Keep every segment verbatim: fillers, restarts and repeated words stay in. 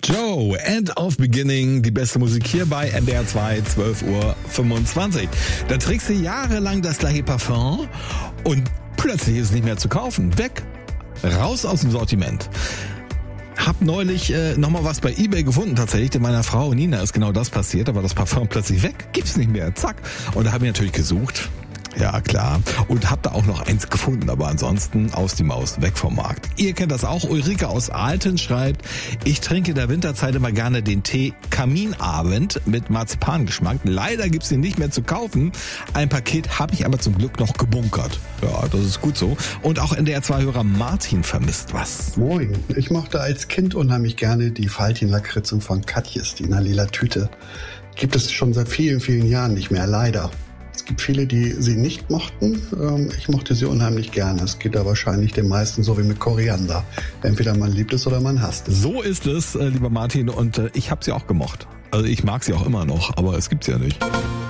Joe, End of Beginning, die beste Musik hier bei N D R zwei, zwölf Uhr fünfundzwanzig. Da trägst du jahrelang das gleiche Parfum und plötzlich ist es nicht mehr zu kaufen. Weg. Raus aus dem Sortiment. Hab neulich äh, nochmal was bei eBay gefunden, tatsächlich. Denn meiner Frau Nina ist genau das passiert. Da war das Parfum plötzlich weg. Gibt's nicht mehr. Zack. Und da habe ich natürlich gesucht. Ja, klar. Und hab da auch noch eins gefunden, aber ansonsten aus die Maus, weg vom Markt. Ihr kennt das auch. Ulrike aus Alten schreibt, ich trinke in der Winterzeit immer gerne den Tee Kaminabend mit Marzipangeschmack. Leider gibt's ihn nicht mehr zu kaufen. Ein Paket habe ich aber zum Glück noch gebunkert. Ja, das ist gut so. Und auch N D R zwei-Hörer Martin vermisst was. Moin. Ich mochte als Kind unheimlich gerne die Faltin-Lakritzen von Katjes, die in einer lila Tüte. Gibt es schon seit vielen, vielen Jahren nicht mehr, leider. Es gibt viele, die sie nicht mochten. Ich mochte sie unheimlich gerne. Es geht da wahrscheinlich den meisten so wie mit Koriander. Entweder man liebt es oder man hasst es. So ist es, lieber Martin. Und ich habe sie auch gemocht. Also ich mag sie auch immer noch, aber es gibt's ja nicht.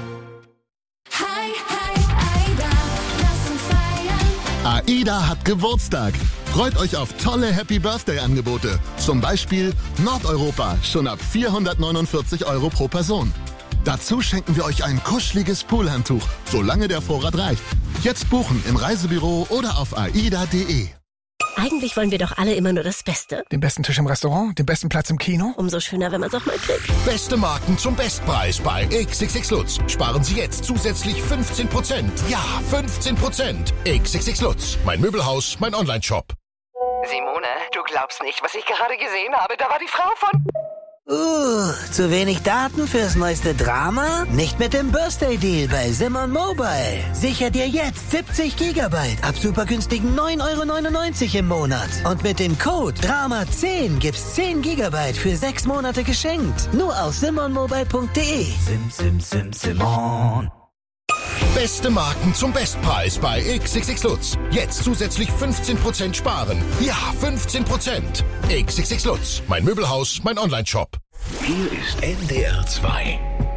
AIDA hat Geburtstag. Freut euch auf tolle Happy-Birthday-Angebote. Zum Beispiel Nordeuropa, schon ab vierhundertneunundvierzig Euro pro Person. Dazu schenken wir euch ein kuscheliges Poolhandtuch, solange der Vorrat reicht. Jetzt buchen im Reisebüro oder auf aida punkt de. Eigentlich wollen wir doch alle immer nur das Beste. Den besten Tisch im Restaurant, den besten Platz im Kino. Umso schöner, wenn man es auch mal kriegt. Beste Marken zum Bestpreis bei X X X Lutz. Sparen Sie jetzt zusätzlich fünfzehn Prozent. Ja, fünfzehn Prozent. X X X Lutz. Mein Möbelhaus, mein Online-Shop. Simone, du glaubst nicht, was ich gerade gesehen habe. Da war die Frau von... Uh, zu wenig Daten fürs neueste Drama? Nicht mit dem Birthday-Deal bei Simon Mobile. Sicher dir jetzt siebzig Gigabyte ab super günstigen neun Euro neunundneunzig im Monat. Und mit dem Code Drama zehn gibt's zehn Gigabyte für sechs Monate geschenkt. Nur auf simon mobile punkt de. Sim, sim, sim, Simon. Beste Marken zum Bestpreis bei X X X Lutz. Jetzt zusätzlich fünfzehn Prozent sparen. Ja, fünfzehn Prozent. X X X Lutz. Mein Möbelhaus, mein Online-Shop. Hier ist N D R zwei.